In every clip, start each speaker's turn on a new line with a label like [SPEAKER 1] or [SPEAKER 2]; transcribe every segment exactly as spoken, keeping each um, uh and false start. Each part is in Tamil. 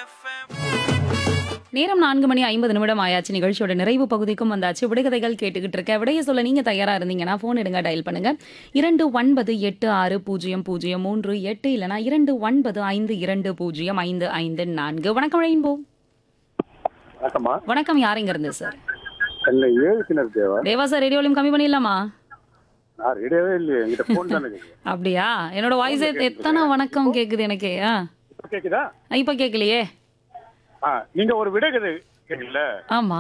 [SPEAKER 1] நேரம் நான்கு மணி ஐம்பது நிமிடம் ஆயாச்சு. நிகழ்ச்சியோட நிறைவு பகுதிக்கும் வந்தாச்சு. விடுகதைகள் கேட்டுக்கிட்டு இருக்க. விடைய சொல்ல நீங்க தயாரா இருந்தீங்கன்னா ஃபோன் எடுங்க, டயல் பண்ணுங்க. இரண்டு ஒன்பது எட்டு ஆறு பூஜ்ஜியம் பூஜ்ஜியம் மூன்று எட்டு இல்லைனா இரண்டு ஒன்பது ஐந்து இரண்டு பூஜ்ஜியம் ஐந்து ஐந்து நான்கு. வணக்கம் ரெயின்போ.
[SPEAKER 2] வணக்கம்மா.
[SPEAKER 1] வணக்கம், யாருங்க இருந்து சார்?
[SPEAKER 2] என்ன ஏழுக்கினர் தேவா?
[SPEAKER 1] தேவா சார், ரேடியோலையும் கம்மி பண்ணிடலாமா?
[SPEAKER 2] நான் ரெடியாவே இல்லையே, என்கிட்ட போன் தானே கேக்குது.
[SPEAKER 1] அப்படியா? என்னோட வாய்ஸ் எத்தனை வணக்கம் கேக்குது எனக்கு. ஆ
[SPEAKER 2] இப்ப கேக்குதா?
[SPEAKER 1] இப்ப கேட்கலையே.
[SPEAKER 2] ஆ, நீங்க ஒரு விடகதை கேட்டீங்கல்ல,
[SPEAKER 1] ஆமா,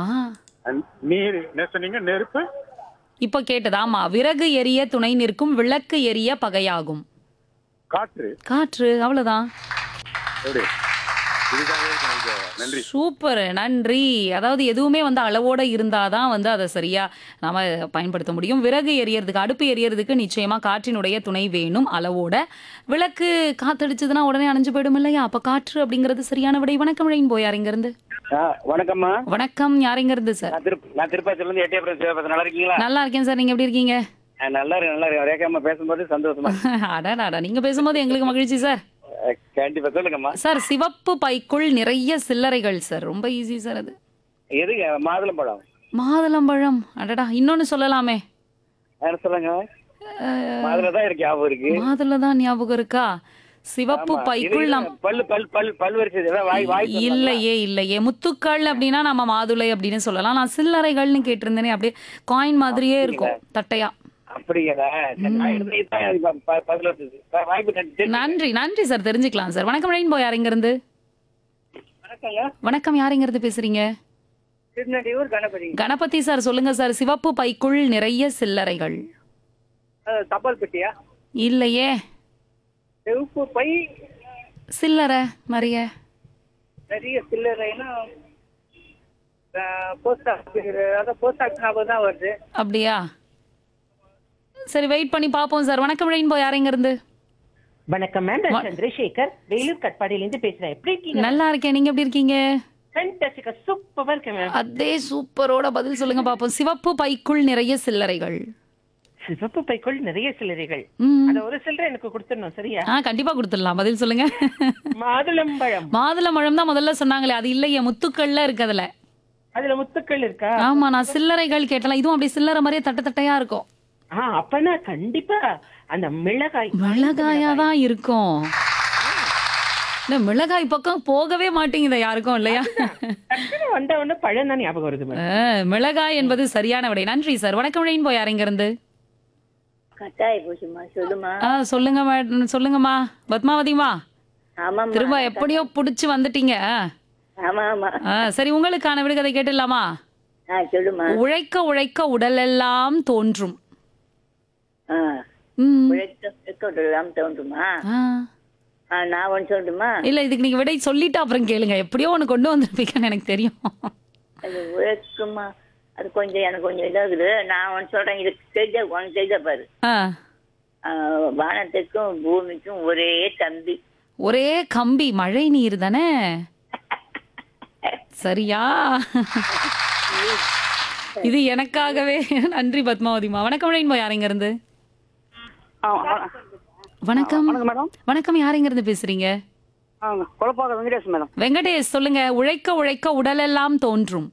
[SPEAKER 2] நீர் என்ன சொன்னீங்க? நெருப்பு
[SPEAKER 1] இப்ப கேட்டது. ஆமா, விறகு எரிய துணை நிற்கும், விளக்கு எரிய பகையாகும்.
[SPEAKER 2] காற்று.
[SPEAKER 1] காற்று, அவ்வளவுதான்.
[SPEAKER 2] எப்படி? இதுதானே எனக்கு. நன்றி.
[SPEAKER 1] சூப்பர், நன்றி. அதாவது எதுவுமே வந்து அளவோட இருந்தாதான் வந்து அதை சரியா நாம பயன்படுத்த முடியும். விறகு எரியறதுக்கு, அடுப்பு எரியறதுக்கு நிச்சயமா காற்றினுடைய துணை வேணும் அளவோட. விளக்கு காத்தடிச்சதுன்னா உடனே அணைஞ்சு போயிடும் இல்லையா? அப்ப காற்று அப்படிங்கிறது சரியான விடை. வணக்கம் ரெயின்போ, யாருங்க இருந்து?
[SPEAKER 3] ஆ, வணக்கம்மா.
[SPEAKER 1] வணக்கம், யாருங்க இருந்து சார்?
[SPEAKER 3] நான் திருப்ப நான் திருப்பாச்சில இருந்து எட்டயபுரம் சிவபாசன். நல்லா இருக்கீங்களா?
[SPEAKER 1] நல்லா இருக்கேன் சார், நீங்க எப்படி இருக்கீங்க?
[SPEAKER 3] ஆ, நல்லா இருக்கு நல்லா இருக்கு. ரேகாமா பேசும்போது சந்தோஷமா.
[SPEAKER 1] அடாடா, நீங்க பேசும்போது எங்களுக்கு மகிழ்ச்சி சார்.
[SPEAKER 3] அஹ், கண்டிப்பா சொல்லுங்கம்மா.
[SPEAKER 1] சார், சிவப்பு பைக்குள் நிறைய சில்லறைகள் சார். ரொம்ப ஈஸி சார் அது.
[SPEAKER 3] எதுங்க? மாதுளம்பழம்.
[SPEAKER 1] மாதுளம்பழம். அடடா, இன்னொன்னு சொல்லலாமே.
[SPEAKER 3] என்ன சொல்லுங்க? மாதுளை தான் இருக்கு, ஞாபகம் இருக்கு.
[SPEAKER 1] மாதுளை தான் ஞாபகம் இருக்கா? சிவப்பு
[SPEAKER 3] ஆமா.
[SPEAKER 1] பைக்குள்
[SPEAKER 3] இது
[SPEAKER 1] நம்
[SPEAKER 3] பல்லு பல் பல் பல் வரிசை இதெல்லாம் வாய் வாய் சொல்லலாம்ல?
[SPEAKER 1] இல்லையே இல்லையே. முத்துக்கள் அப்படின்னா நம்ம மாதுளை அப்படின்னு சொல்லலாம். நான் சில்லறைகள்னு கேட்டிருந்தேனே, அப்படியே காயின் மாதிரியே இருக்கும் தட்டையா.
[SPEAKER 3] அப்படிங்களா? சரி, நான் எடுத்து இதான் எனக்கு ப- பதில் வந்தது. சார், வாய்ப்பு நன்றி.
[SPEAKER 1] நன்றி நன்றி சார், தெரிஞ்சுக்கலாம் சார். வணக்கம் ரெயின்போ, யாருங்க இருந்து?
[SPEAKER 3] வணக்கங்க.
[SPEAKER 1] வணக்கம், யாருங்க இருந்து பேசுறீங்க?
[SPEAKER 3] திருநெல்வேலூர் கணபதி.
[SPEAKER 1] கணபதி சார், சொல்லுங்க சார். சிவப்பு பைக்குள் நிறைய சில்லறைகள்.
[SPEAKER 3] தபால் பெட்டியா?
[SPEAKER 1] இல்லையே.
[SPEAKER 3] செவப்பு பை
[SPEAKER 1] சில்லறை நிறைய.
[SPEAKER 3] நிறைய சில்லறைன்னா போஸ்ட் ஆஃபீஸ், அதான் போஸ்ட் ஆஃபீஸ் ஞாபகம் தான் வருது.
[SPEAKER 1] அப்படியா? சரி, வெயிட் பண்ணி பாப்போம் சார். வணக்கம் ரெயின்போ, யாருங்க இருந்து?
[SPEAKER 4] வணக்கம் மேம், நான் சந்திரசேகர் வேலூர் கட்பாடியில இருந்து பேசுறேன். எப்படி இருக்கீங்க?
[SPEAKER 1] நல்லா இருக்கேன், நீங்க எப்படி இருக்கீங்க?
[SPEAKER 4] ஃபேண்டாஸ்டிக்கா, சூப்பரா இருக்கேன் மேம்.
[SPEAKER 1] அதே சூப்பரோட பதில் சொல்லுங்க பாப்போம். சிவப்பு பைக்குள் நிறைய சில்லறைகள்.
[SPEAKER 4] சிவப்பு பைக்குள் நிறைய சில்லறைகள்.
[SPEAKER 1] ம்.
[SPEAKER 4] அத ஒரு சில்லறை எனக்கு கொடுத்துடணும், சரியா?
[SPEAKER 1] ஆ, கண்டிப்பா கொடுத்துடலாம். பதில் சொல்லுங்க.
[SPEAKER 4] மாதுளம்பழம்.
[SPEAKER 1] மாதுளம்பழம் தான் முதல்ல சொன்னாங்களே, அது இல்லையே. முத்துக்கள்ல இருக்கு அதுல.
[SPEAKER 4] அதுல முத்துக்கள் இருக்கா?
[SPEAKER 1] ஆமா, நான் சில்லறைகள் கேட்டலாம். இதுவும் அப்படி சில்லறை மாதிரியே தட்ட தட்டையா இருக்கும்.
[SPEAKER 4] ஆ, அப்பனா கண்டிப்பா அந்த மிளகாய்.
[SPEAKER 1] மிளகாயா தான் இருக்கும். இந்த மிளகாய் பக்கம் போகவே மாட்டேங்குது யாருக்கும், இல்லையா?
[SPEAKER 4] டக்குனு வந்த உடனே பழம் தான் ஞாபகம் வருது மேம்.
[SPEAKER 1] ஆ, மிளகாய் என்பது சரியான விடை. நன்றி சார். வணக்கம் ரெயின்போ, யாருங்க இருந்து?
[SPEAKER 5] கட்டாய பூசிமா, சொல்லுமா.
[SPEAKER 1] ஆ, சொல்லுங்க மேடம், சொல்லுங்கம்மா. பத்மாவதிமா,
[SPEAKER 5] ஆமாம்மா.
[SPEAKER 1] திரும்ப எப்படியோ புடிச்சு வந்துட்டீங்க.
[SPEAKER 5] ஆமா ஆமா.
[SPEAKER 1] ஆ, சரி, உங்களுக்கான விடுகதை கேட்டுடலாமா?
[SPEAKER 5] ஆ, சொல்லுமா.
[SPEAKER 1] உழைக்க உழைக்க உடலெல்லாம் தோன்றும்.
[SPEAKER 5] ஆ,
[SPEAKER 1] ம்.
[SPEAKER 5] உழைக்கலாம் தோன்றுமா?
[SPEAKER 1] ஆ.
[SPEAKER 5] ஆ, நான் ஒன்று சொல்லட்டுமா?
[SPEAKER 1] இல்ல, இதுக்கு நீங்க விடை சொல்லிட்டு அப்புறம் கேளுங்க. எப்படியோ ஒண்ணு கொண்டு வந்திருப்பீங்கன்னு எனக்கு தெரியும்.
[SPEAKER 5] அது உழைக்குமா? அது கொஞ்சம் எனக்கு கொஞ்சம் இதாகுது. நான் ஒன்று சொல்றேன், இது தெரிஞ்ச உனக்கு தெரிஞ்ச பாரு.
[SPEAKER 1] ஆ.
[SPEAKER 5] ஆ, வானத்துக்கும் பூமிக்கும் ஒரே தம்பி.
[SPEAKER 1] ஒரே கம்பி, மழை நீர் தானே? சரியா? இது எனக்காகவே. நன்றி பத்மாவதிமா. வணக்கம் ரெயின்போ, யாருங்க இருந்து? வணக்கம்
[SPEAKER 3] மேடம்.
[SPEAKER 1] வணக்கம், யாருங்க இருந்து பேசுறீங்க?
[SPEAKER 3] குழப்பாக வெங்கடேஷ் மேடம்.
[SPEAKER 1] வெங்கடேஷ், சொல்லுங்க. உழைக்க உழைக்க உடலெல்லாம் தோன்றும்.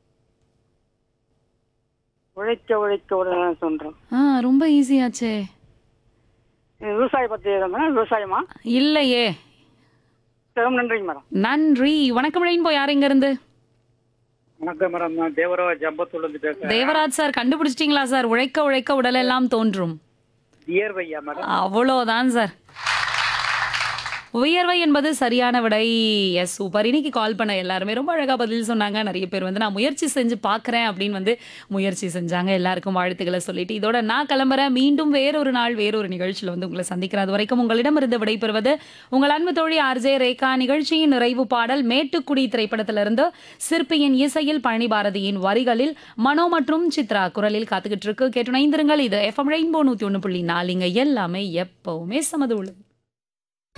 [SPEAKER 3] உழைக்க உழைக்க உடனே சொல்றோம்.
[SPEAKER 1] ஆ, ரொம்ப ஈஸியாச்சே.
[SPEAKER 3] விவசாய பத்தி விவசாயமா?
[SPEAKER 1] இல்லையே.
[SPEAKER 3] ரொம்ப நன்றிங்க மேடம்.
[SPEAKER 1] நன்றி. வணக்கம் ரெயின்போ, யாருங்க இருந்து?
[SPEAKER 3] வணக்கம் மேடம், நான் தேவராஜ் அம்பத்தூர்ல இருந்து பேசுறேன்.
[SPEAKER 1] தேவராஜ் சார், கண்டுபிடிச்சிட்டீங்களா சார்? உழைக்க உழைக்க உடலெல்லாம் தோன்றும்.
[SPEAKER 3] வியர்வையா மேடம்?
[SPEAKER 1] அவ்வளோதான் சார். உயர்வை என்பது சரியான விடை. S, super. இன்னைக்கு கால் பண்ண எல்லாருமே ரொம்ப அழகா பதில் சொன்னாங்க. நிறைய பேர் வந்து நான் முயற்சி செஞ்சு பார்க்குறேன் அப்படின்னு வந்து முயற்சி செஞ்சாங்க. எல்லாருக்கும் வாழ்த்துக்களை சொல்லிட்டு இதோட நான் கிளம்புறேன். மீண்டும் வேறொரு நாள் வேறொரு நிகழ்ச்சியில் வந்து உங்களை சந்திக்கிறேன். அது வரைக்கும் உங்களிடமிருந்து விடைபெறுவது உங்கள் அன்பு தோழி ஆர்ஜே ரேகா. நிகழ்ச்சியின் நிறைவு பாடல் மேட்டுக்குடி திரைப்படத்திலிருந்து சிற்பியின் இசையில் பழனி பாரதியின் வரிகளில் மனோ மற்றும் சித்ரா குரலில் காத்துக்கிட்டு இருக்கு. கேட்டு இணைந்திருங்கள். இது எஃப்எம் ரெயின்போ நூத்தி ஒன்று புள்ளி நாலுங்க. எல்லாமே எப்பவுமே சமதுள்ளது.